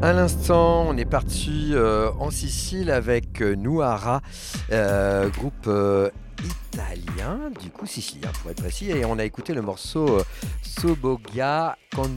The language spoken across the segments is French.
À l'instant, on est parti en Sicile avec Nuara, groupe italien, du coup sicilien pour être précis, et on a écouté le morceau Sobogia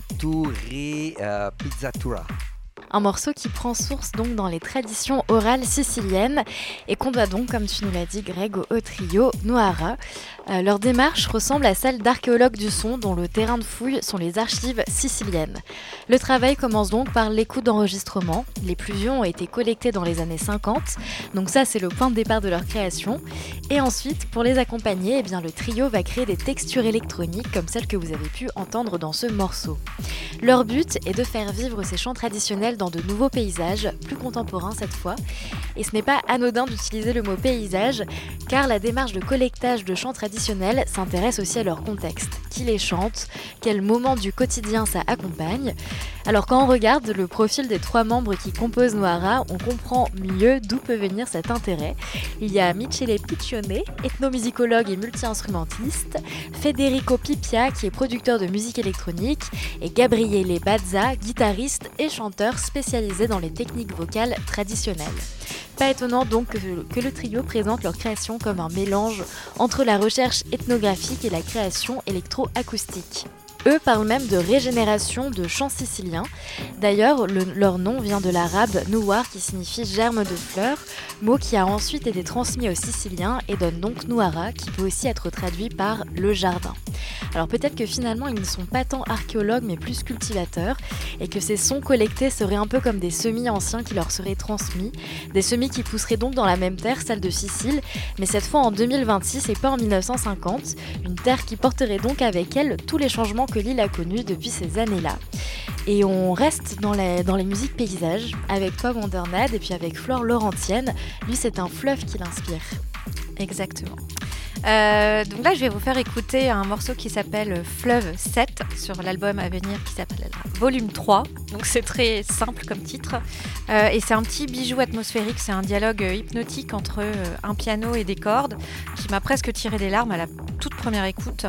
Conturi Pizzatura. Un morceau qui prend source donc dans les traditions orales siciliennes et qu'on doit donc, comme tu nous l'as dit Greg, au trio Nuara. Leur démarche ressemble à celle d'archéologues du son dont le terrain de fouille sont les archives siciliennes. Le travail commence donc par l'écoute d'enregistrements. Les plus vieux ont été collectés dans les années 50, donc ça c'est le point de départ de leur création. Et ensuite, pour les accompagner, le trio va créer des textures électroniques comme celles que vous avez pu entendre dans ce morceau. Leur but est de faire vivre ces chants traditionnels dans de nouveaux paysages, plus contemporains cette fois. Et ce n'est pas anodin d'utiliser le mot paysage, car la démarche de collectage de chants traditionnels s'intéresse aussi à leur contexte. Qui les chante, quel moment du quotidien ça accompagne. Alors quand on regarde le profil des 3 membres qui composent Nuara, on comprend mieux d'où peut venir cet intérêt. Il y a Michele Piccione, ethnomusicologue et multi-instrumentiste, Federico Pipia qui est producteur de musique électronique et Gabriele Bazza, guitariste et chanteur spécialisé dans les techniques vocales traditionnelles. Pas étonnant donc que le trio présente leur création comme un mélange entre la recherche ethnographique et la création électro-acoustique. Eux parlent même de régénération de chants siciliens. D'ailleurs, leur nom vient de l'arabe nouar qui signifie germe de fleurs, mot qui a ensuite été transmis aux Siciliens et donne donc Nuara qui peut aussi être traduit par le jardin. Alors peut-être que finalement ils ne sont pas tant archéologues mais plus cultivateurs et que ces sons collectés seraient un peu comme des semis anciens qui leur seraient transmis, des semis qui pousseraient donc dans la même terre, celle de Sicile, mais cette fois en 2026 et pas en 1950, une terre qui porterait donc avec elle tous les changements que l'île a connus depuis ces années-là. Et on reste dans les musiques paysages avec toi Wondernad et puis avec Flore Laurentienne, lui c'est un fleuve qui l'inspire. Exactement. Donc là, je vais vous faire écouter un morceau qui s'appelle Fleuve 7 sur l'album à venir qui s'appelle Volume 3. Donc c'est très simple comme titre. Et c'est un petit bijou atmosphérique. C'est un dialogue hypnotique entre un piano et des cordes qui m'a presque tiré des larmes à la toute première écoute.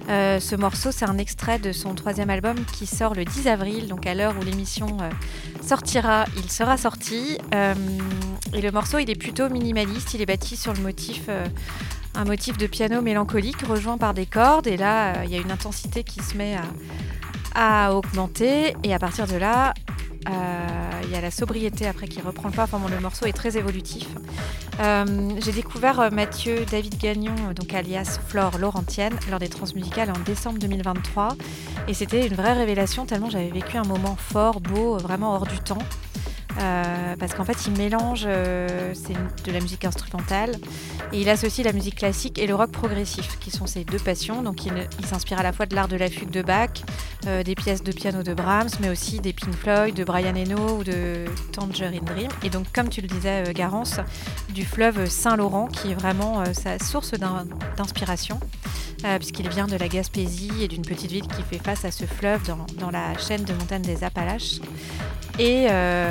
Ce morceau, c'est un extrait de son 3e album qui sort le 10 avril. Donc à l'heure où l'émission sortira, il sera sorti. Et le morceau, il est plutôt minimaliste. Il est bâti sur le motif... un motif de piano mélancolique rejoint par des cordes et là il y a une intensité qui se met à augmenter et à partir de là il y a la sobriété après qui reprend le pas. Enfin, le morceau est très évolutif. J'ai découvert Mathieu David Gagnon, donc alias Flore Laurentienne, lors des Transmusicales en décembre 2023 et c'était une vraie révélation tellement j'avais vécu un moment fort, beau, vraiment hors du temps. Parce qu'en fait il mélange c'est de la musique instrumentale et il associe la musique classique et le rock progressif qui sont ses 2 passions. Donc il s'inspire à la fois de l'art de la fugue de Bach, des pièces de piano de Brahms, mais aussi des Pink Floyd, de Brian Eno ou de Tangerine Dream. Et donc comme tu le disais Garance, du fleuve Saint-Laurent qui est vraiment sa source d'inspiration puisqu'il vient de la Gaspésie et d'une petite ville qui fait face à ce fleuve dans la chaîne de montagnes des Appalaches. Et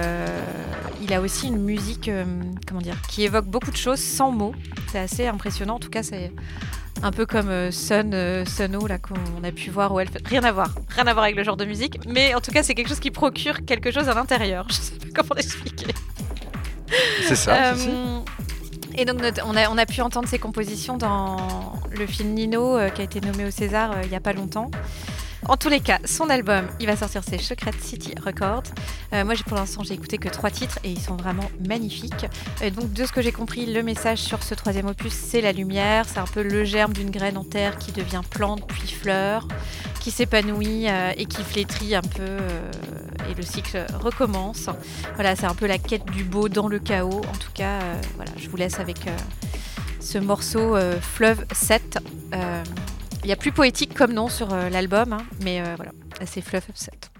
il a aussi une musique qui évoque beaucoup de choses sans mots. C'est assez impressionnant. En tout cas, c'est un peu comme Sun-O là qu'on a pu voir. Rien à voir avec le genre de musique. Mais en tout cas, c'est quelque chose qui procure quelque chose à l'intérieur. Je sais pas comment l'expliquer. C'est ça. Et donc on a pu entendre ses compositions dans le film Nino qui a été nommé au César il n'y a pas longtemps. En tous les cas, son album, il va sortir chez Secret City Records. Moi, pour l'instant, j'ai écouté que 3 titres et ils sont vraiment magnifiques. Donc, de ce que j'ai compris, le message sur ce 3e opus, c'est la lumière. C'est un peu le germe d'une graine en terre qui devient plante puis fleur, qui s'épanouit et qui flétrit un peu et le cycle recommence. Voilà, c'est un peu la quête du beau dans le chaos. En tout cas, voilà, je vous laisse avec ce morceau Fleuve 7. Il y a plus poétique comme nom sur l'album, mais voilà, c'est Fleuve 7.